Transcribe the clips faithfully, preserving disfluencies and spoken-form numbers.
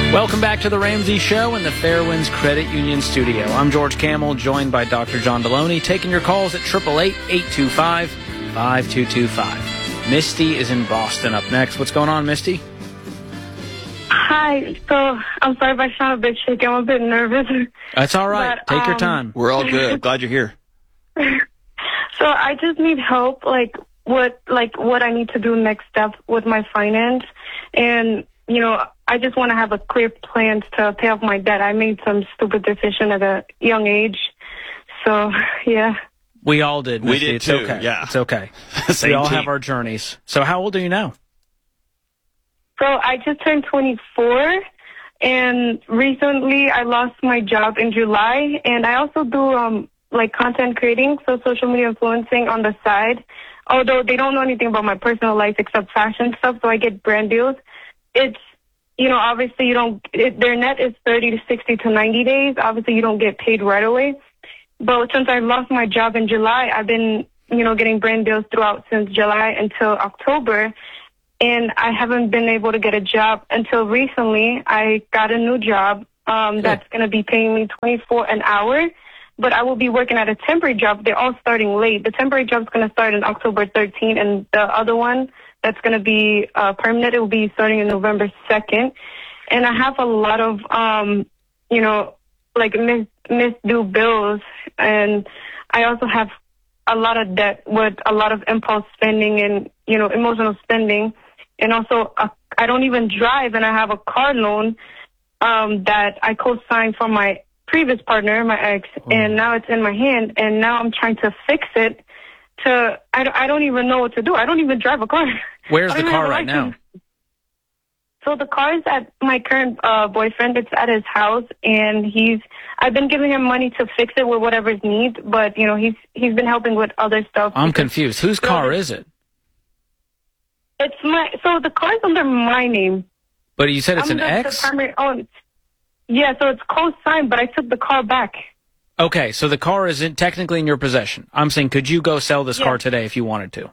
Welcome back to the Ramsey Show in the Fairwinds Credit Union studio. I'm George Camel, joined by Doctor John Deloney, taking your calls at eight eight eight, eight two five, five two two five. Misty is in Boston up next. What's going on, Misty? Hi. So I'm sorry if I sound a bit shaky. I'm a bit nervous. That's all right. But, Take um, your time. We're all good. Glad you're here. So I just need help, like what, like what I need to do next step with my finance, and you know, I just want to have a clear plan to pay off my debt. I made some stupid decision at a young age, so yeah. We all did, Misty. We did it's too, okay. yeah. It's okay. Same we all team. have our journeys. So how old are you now? So I just turned twenty-four, and recently I lost my job in July, and I also do um like content creating, so social media influencing on the side. Although they don't know anything about my personal life except fashion stuff, so I get brand deals. It's, you know, obviously you don't, it, their net is thirty to sixty to ninety days. Obviously you don't get paid right away. But since I lost my job in July, I've been, you know, getting brand deals throughout since July until October. And I haven't been able to get a job until recently. I got a new job um, that's going to be paying me twenty-four an hour. But I will be working at a temporary job. They're all starting late. The temporary job's going to start on October thirteenth, and the other one that's going to be uh, permanent, it will be starting on November second. And I have a lot of, um, you know, like mis- misdue bills, and I also have a lot of debt with a lot of impulse spending and, you know, emotional spending. And also, uh, I don't even drive, and I have a car loan um, that I co-signed for my previous partner, my ex, oh. and now it's in my hand, and now I'm trying to fix it to, I, don't- I don't even know what to do. I don't even drive a car. Where's I the don't car even right like now? it. So the car is at my current uh, boyfriend. It's at his house, and he's, I've been giving him money to fix it with whatever it needs, but, you know, he's he's been helping with other stuff. I'm confused. Whose car is it? It's my, so the car's under my name. But you said it's I'm an the- ex? the primary owner. Yeah, so it's co-signed, but I took the car back. Okay, so the car is in, technically in your possession. I'm saying, could you go sell this Yeah. car today if you wanted to?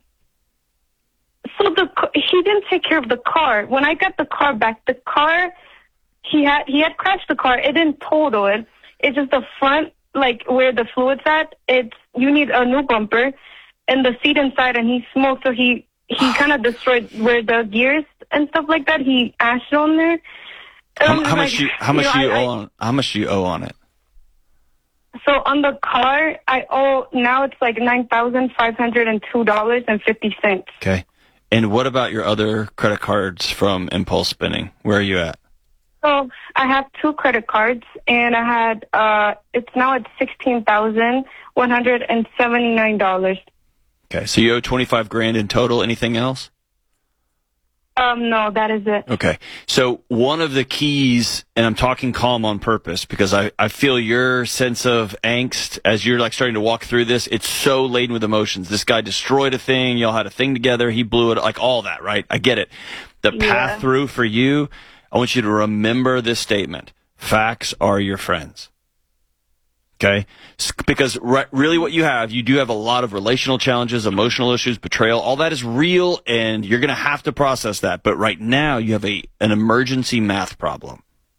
So the ca- he didn't take care of the car. When I got the car back, the car, he had he had crashed the car. It didn't total it. It's just the front, like where the fluid's at. It's, you need a new bumper, and the seat inside, and he smoked, so he he kind of destroyed where the gears and stuff like that. He ashed on there. How, Um, how like, much you how much know, do you I- owe on how much do you owe on it? So on the car, I owe, now it's like nine thousand five hundred two dollars and fifty cents. Okay. And what about your other credit cards from Impulse Spending? Where are you at? So I have two credit cards, and I had, uh, it's now at sixteen thousand one hundred seventy-nine dollars. Okay. So you owe twenty-five grand in total. Anything else? Um, no, that is it. Okay. So one of the keys, and I'm talking calm on purpose because I, I feel your sense of angst as you're like starting to walk through this. It's so laden with emotions. This guy destroyed a thing. Y'all had a thing together. He blew it, like all that, right? I get it. The Yeah. path through for you, I want you to remember this statement. Facts are your friends. Okay? S- Because re- really what you have, you do have a lot of relational challenges, emotional issues, betrayal. All that is real, and you're going to have to process that. But right now, you have a an emergency math problem.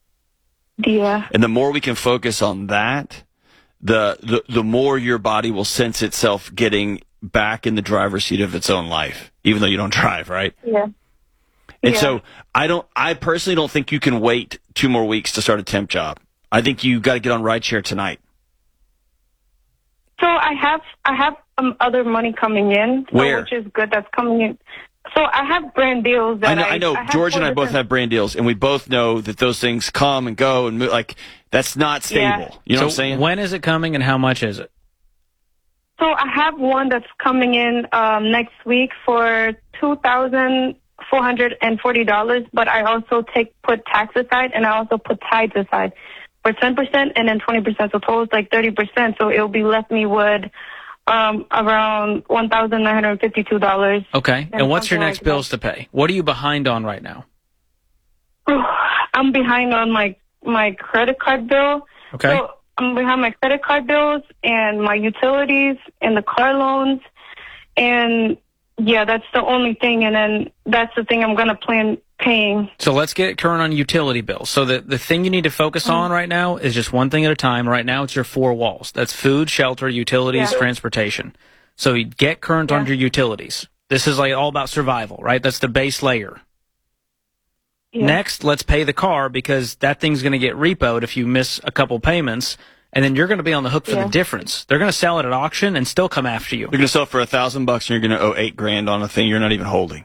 Yeah. And the more we can focus on that, the, the, the more your body will sense itself getting back in the driver's seat of its own life, even though you don't drive, right? Yeah. And Yeah. so I don't, I personally don't think you can wait two more weeks to start a temp job. I think you got to get on rideshare tonight. So I have, I have um, other money coming in. So, Where? Which is good. That's coming in. So I have brand deals that I know, I, I know. have George and four I both different- have brand deals, and we both know that those things come and go, and mo- like that's not stable. Yeah. You know so what I'm saying? when is it coming and how much is it? So I have one that's coming in um, next week for two thousand four hundred and forty dollars. But I also take put tax aside, and I also put tithes aside for ten percent, and then twenty percent. So total is like thirty percent. So it'll be left me with um, around one thousand nine hundred fifty-two dollars. Okay. And what's your something next like bills to pay? What are you behind on right now? I'm behind on my my credit card bill. Okay. So I'm behind my credit card bills and my utilities and the car loans, and yeah, that's the only thing. And then that's the thing I'm gonna plan paying. So let's get current on utility bills. So the, the thing you need to focus on right now is just one thing at a time. Right now, it's your four walls. That's food, shelter, utilities, Yeah. transportation. So you get current on Yeah. your utilities. This is like all about survival, right? That's the base layer. Yeah. Next, let's pay the car because that thing's going to get repoed if you miss a couple payments, and then you're going to be on the hook for Yeah. the difference. They're going to sell it at auction and still come after you. You're going to sell it for a thousand bucks, and you're going to owe eight grand on a thing you're not even holding.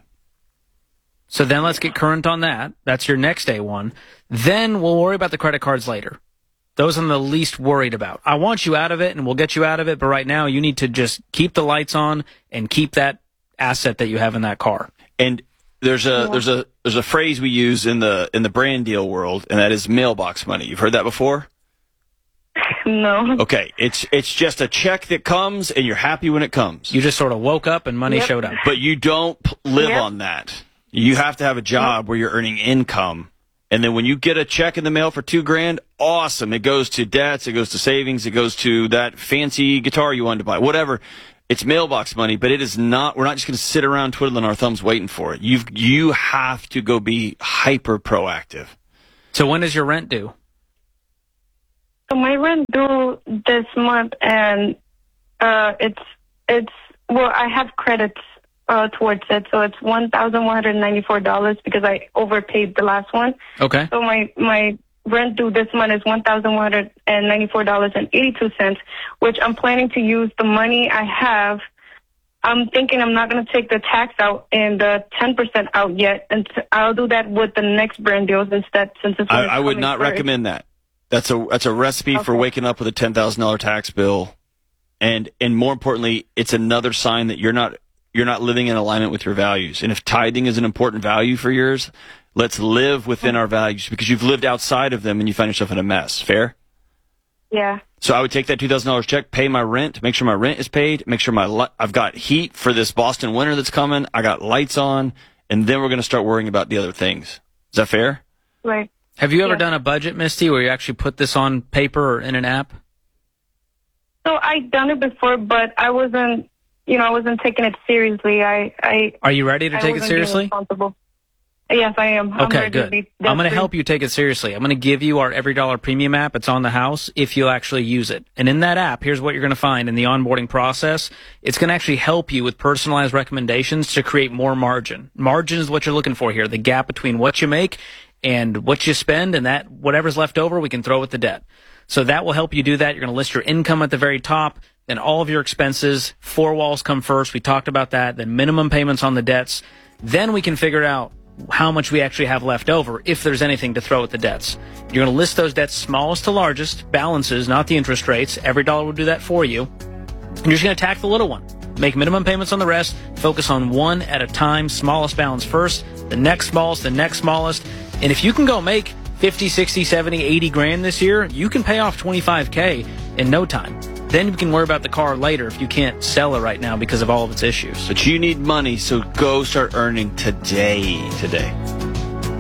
So then let's get current on that. That's your next day one. Then we'll worry about the credit cards later. Those I'm the least worried about. I want you out of it, and we'll get you out of it, but right now you need to just keep the lights on and keep that asset that you have in that car. And there's a there's a there's a phrase we use in the in the brand deal world, and that is mailbox money. You've heard that before? No. Okay, it's it's just a check that comes, and you're happy when it comes. You just sort of woke up and money Yep. showed up. But you don't p- live Yep. on that. You have to have a job where you're earning income. And then when you get a check in the mail for two grand, awesome. It goes to debts, it goes to savings, it goes to that fancy guitar you wanted to buy, whatever. It's mailbox money, but it is not, we're not just going to sit around twiddling our thumbs waiting for it. You've, you have to go be hyper proactive. So when is your rent due? So my rent due this month, and uh, it's it's well, I have credits uh, towards it, so it's one thousand one hundred ninety four dollars because I overpaid the last one. Okay. So my my rent due this month is one thousand one hundred ninety four dollars and eighty two cents, which I'm planning to use the money I have. I'm thinking I'm not going to take the tax out and the ten percent out yet, and t- I'll do that with the next brand deals instead. Since it's I, I would not first. recommend that. That's a that's a recipe for Okay. waking up with a ten thousand dollar tax bill, and and more importantly, it's another sign that you're not you're not living in alignment with your values. And if tithing is an important value for yours, let's live within our values, because you've lived outside of them and you find yourself in a mess. Fair? Yeah. So I would take that two thousand dollars check, pay my rent, make sure my rent is paid, make sure my li- I've got heat for this Boston winter that's coming, I got lights on, and then we're going to start worrying about the other things. Is that fair? Right. Have you ever Yeah. done a budget, Misty, where you actually put this on paper or in an app? So I done it before, but I wasn't, you know, I wasn't taking it seriously. I, I. Are you ready to I take it wasn't being seriously? responsible. Yes, I am. I'm Okay, ready to good. be I'm going to debt-free. help you take it seriously. I'm going to give you our Every Dollar Premium app. It's on the house if you'll actually use it. And in that app, here's what you're going to find in the onboarding process. It's going to actually help you with personalized recommendations to create more margin. Margin is what you're looking for here, the gap between what you make and what you spend, and that whatever's left over, we can throw with the debt. So that will help you do that. You're going to list your income at the very top, then all of your expenses. Four walls come first. We talked about that. Then minimum payments on the debts. Then we can figure out how much we actually have left over, if there's anything to throw at the debts. You're going to list those debts smallest to largest, balances, not the interest rates. Every dollar will do that for you. And you're just going to attack the little one. Make minimum payments on the rest. Focus on one at a time. Smallest balance first, the next smallest, the next smallest. And if you can go make fifty, sixty, seventy, eighty grand this year, you can pay off twenty-five K in no time. Then you can worry about the car later if you can't sell it right now because of all of its issues. But you need money, so go start earning today. Today.